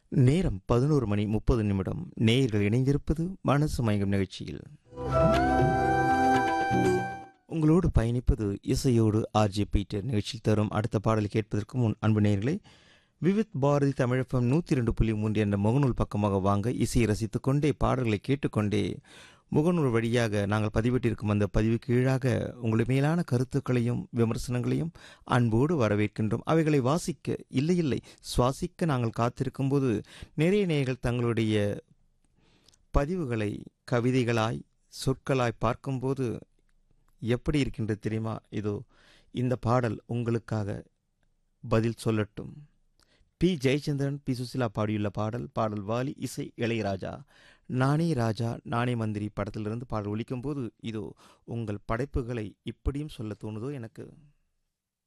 நேரம் 11:30 நேயர்கள் இணைந்திருப்பது மனசு மயங்கும் நிகழ்ச்சியில். உங்களோடு பயணிப்பது இசையோடு ஆர்ஜே பீட்டர். நிகழ்ச்சியில் தரும் அடுத்த பாடலை கேட்பதற்கு முன் அன்பு நேயர்களே, விவித் பாரதி தமிழகம் 102.3 என்ற முகநூல் பக்கமாக வாங்க. இசையை ரசித்துக் கொண்டே பாடல்களை கேட்டுக்கொண்டே முகநூல் வழியாக நாங்கள் பதிவிட்டிருக்கும் அந்த பதிவு கீழாக உங்களுடைய மேலான கருத்துக்களையும் விமர்சனங்களையும் அன்போடு வரவேற்கின்றோம். அவைகளை வாசிக்க இல்லை சுவாசிக்க நாங்கள் காத்திருக்கும் போது நிறைய நேயர்கள் தங்களுடைய பதிவுகளை கவிதைகளாய் சொற்களாய் பார்க்கும்போது எப்படி இருக்கின்றது தெரியுமா? இதோ இந்த பாடல் உங்களுக்காக பதில் சொல்லட்டும். பி ஜெயச்சந்திரன், பி சுசிலா பாடியுள்ள பாடல் வாலி, இசை இளையராஜா. நானே ராஜா நானே மந்திரி படத்திலிருந்து பாடல் ஒலிக்கும் போது இதோ உங்கள் படைப்புகளை இப்படியும் சொல்ல தோணுதோ எனக்கு.